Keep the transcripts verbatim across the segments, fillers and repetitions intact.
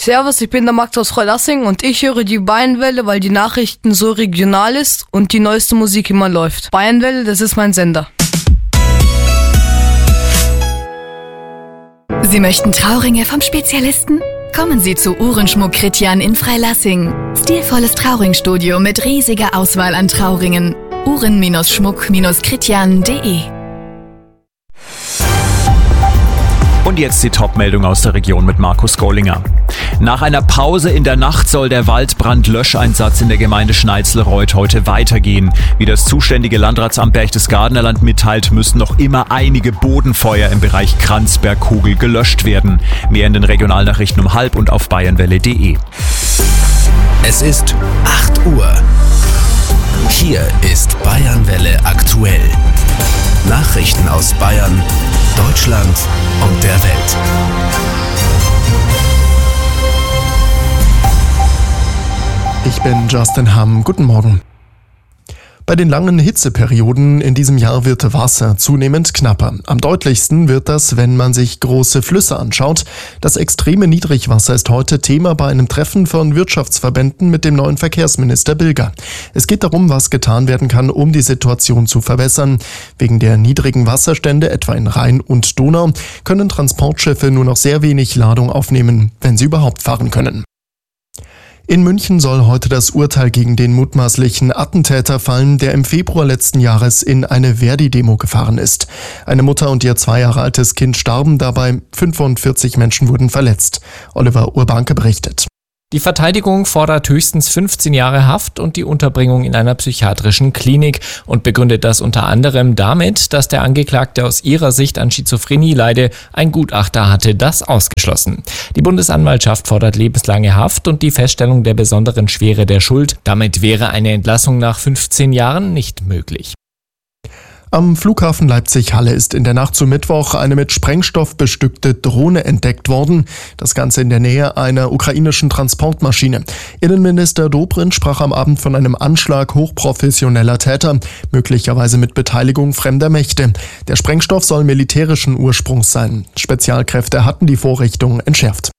Servus, ich bin der Max aus Freilassing und ich höre die Bayernwelle, weil die Nachrichten so regional ist und die neueste Musik immer läuft. Bayernwelle, das ist mein Sender. Sie möchten Trauringe vom Spezialisten? Kommen Sie zu Uhrenschmuck Kritjan in Freilassing. Stilvolles Trauringstudio mit riesiger Auswahl an Trauringen. uhren-schmuck kritjan punkt de. Und jetzt die Top-Meldung aus der Region mit Markus Gollinger. Nach einer Pause in der Nacht soll der Waldbrandlöscheinsatz in der Gemeinde Schneizelreuth heute weitergehen. Wie das zuständige Landratsamt Berchtesgadener Land mitteilt, müssen noch immer einige Bodenfeuer im Bereich Kranzberg-Kugel gelöscht werden. Mehr in den Regionalnachrichten um halb und auf bayernwelle punkt de. Es ist acht Uhr. Hier ist Bayernwelle aktuell. Nachrichten aus Bayern, Deutschland und der Welt. Ich bin Justin Hamm. Guten Morgen. Bei den langen Hitzeperioden in diesem Jahr wird Wasser zunehmend knapper. Am deutlichsten wird das, wenn man sich große Flüsse anschaut. Das extreme Niedrigwasser ist heute Thema bei einem Treffen von Wirtschaftsverbänden mit dem neuen Verkehrsminister Bilger. Es geht darum, was getan werden kann, um die Situation zu verbessern. Wegen der niedrigen Wasserstände, etwa in Rhein und Donau, können Transportschiffe nur noch sehr wenig Ladung aufnehmen, wenn sie überhaupt fahren können. In München soll heute das Urteil gegen den mutmaßlichen Attentäter fallen, der im Februar letzten Jahres in eine Verdi-Demo gefahren ist. Eine Mutter und ihr zwei Jahre altes Kind starben dabei, fünfundvierzig Menschen wurden verletzt. Oliver Urbanke berichtet. Die Verteidigung fordert höchstens fünfzehn Jahre Haft und die Unterbringung in einer psychiatrischen Klinik und begründet das unter anderem damit, dass der Angeklagte aus ihrer Sicht an Schizophrenie leide. Ein Gutachter hatte das ausgeschlossen. Die Bundesanwaltschaft fordert lebenslange Haft und die Feststellung der besonderen Schwere der Schuld. Damit wäre eine Entlassung nach fünfzehn Jahren nicht möglich. Am Flughafen Leipzig-Halle ist in der Nacht zu Mittwoch eine mit Sprengstoff bestückte Drohne entdeckt worden. Das Ganze in der Nähe einer ukrainischen Transportmaschine. Innenminister Dobrindt sprach am Abend von einem Anschlag hochprofessioneller Täter, möglicherweise mit Beteiligung fremder Mächte. Der Sprengstoff soll militärischen Ursprungs sein. Spezialkräfte hatten die Vorrichtung entschärft.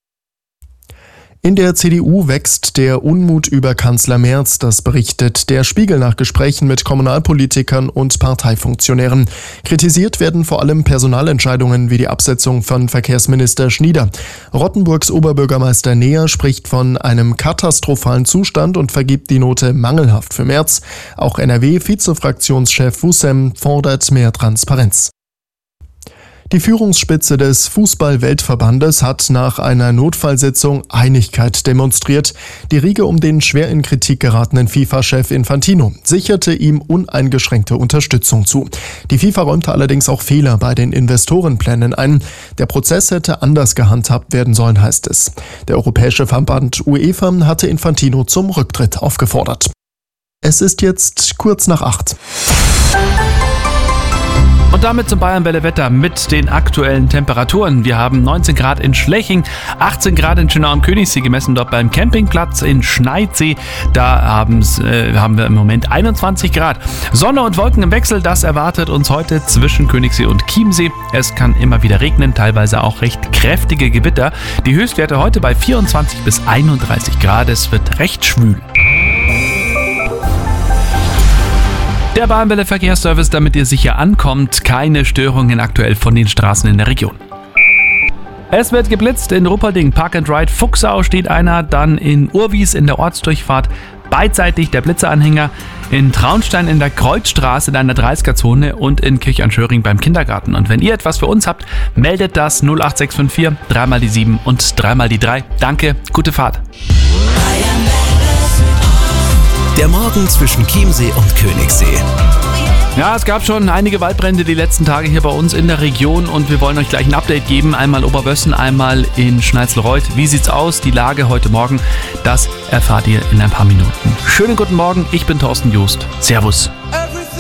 In der C D U wächst der Unmut über Kanzler Merz, das berichtet der Spiegel nach Gesprächen mit Kommunalpolitikern und Parteifunktionären. Kritisiert werden vor allem Personalentscheidungen wie die Absetzung von Verkehrsminister Schnieder. Rottenburgs Oberbürgermeister Neher spricht von einem katastrophalen Zustand und vergibt die Note mangelhaft für Merz. Auch N R W-Vizefraktionschef Wussem fordert mehr Transparenz. Die Führungsspitze des Fußball-Weltverbandes hat nach einer Notfallsitzung Einigkeit demonstriert. Die Riege um den schwer in Kritik geratenen FIFA-Chef Infantino sicherte ihm uneingeschränkte Unterstützung zu. Die FIFA räumte allerdings auch Fehler bei den Investorenplänen ein. Der Prozess hätte anders gehandhabt werden sollen, heißt es. Der europäische Verband UEFA hatte Infantino zum Rücktritt aufgefordert. Es ist jetzt kurz nach acht. Und damit zum Bayernwelle-Wetter mit den aktuellen Temperaturen. Wir haben neunzehn Grad in Schleching, achtzehn Grad in Schönau am Königssee gemessen, dort beim Campingplatz in Schneidsee. Da äh, haben wir im Moment einundzwanzig Grad. Sonne und Wolken im Wechsel, das erwartet uns heute zwischen Königssee und Chiemsee. Es kann immer wieder regnen, teilweise auch recht kräftige Gewitter. Die Höchstwerte heute bei vierundzwanzig bis einunddreißig Grad. Es wird recht schwül. Der Bayernwelle Verkehrsservice, damit ihr sicher ankommt. Keine Störungen aktuell von den Straßen in der Region. Es wird geblitzt in Ruppolding, Park and Ride Fuchsau steht einer, dann in Urwies in der Ortsdurchfahrt beidseitig der Blitzeranhänger, in Traunstein in der Kreuzstraße in einer dreißiger-Zone und in Kirch-an-Schöring beim Kindergarten. Und wenn ihr etwas für uns habt, meldet das null acht sechs fünf vier, drei mal die sieben und drei mal die drei. Danke, gute Fahrt. Der Morgen zwischen Chiemsee und Königssee. Ja, es gab schon einige Waldbrände die letzten Tage hier bei uns in der Region und wir wollen euch gleich ein Update geben. Einmal Oberwössen, einmal in Schneizelreuth. Wie sieht's aus? Die Lage heute Morgen, das erfahrt ihr in ein paar Minuten. Schönen guten Morgen, ich bin Thorsten Just. Servus.